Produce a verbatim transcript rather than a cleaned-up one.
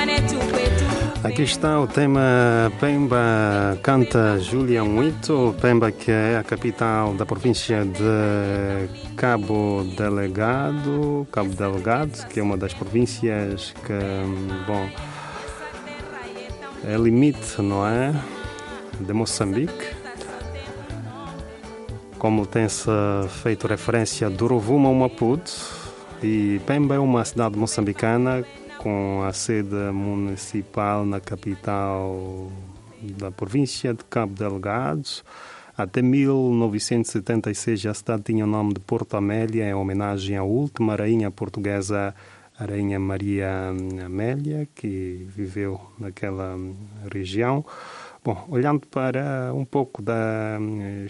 Aqui está o tema Pemba, canta Júlia Muito. Pemba, que é a capital da província de Cabo Delgado, Cabo Delgado, que é uma das províncias que, bom, é limite, não é, de Moçambique. Como tem-se feito referência do Rovuma ao Maputo, e Pemba é uma cidade moçambicana com a sede municipal na capital da província de Cabo Delgado. Até mil novecentos e setenta e seis a cidade tinha o nome de Porto Amélia, em homenagem à última rainha portuguesa, a Rainha Maria Amélia, que viveu naquela região. Bom, olhando para um pouco da